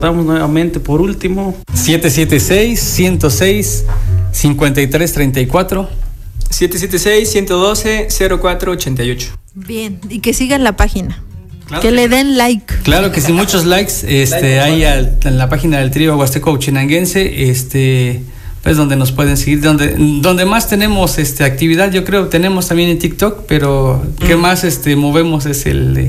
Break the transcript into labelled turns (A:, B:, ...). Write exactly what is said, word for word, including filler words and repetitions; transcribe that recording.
A: Vamos nuevamente por último.
B: siete siete seis, ciento seis, cincuenta y tres treinta y cuatro.
C: siete siete seis, ciento doce, cero cuatro ochenta y ocho.
D: Bien, y que sigan la página.
B: Claro
D: que
B: que
D: le
B: sí.
D: den like.
B: Claro que sí, muchos likes. Este, ahí al- en la página del trío Huasteco Chinanguense, este, pues donde nos pueden seguir, donde, donde más tenemos este actividad, yo creo, tenemos también en TikTok, pero que más este movemos es el de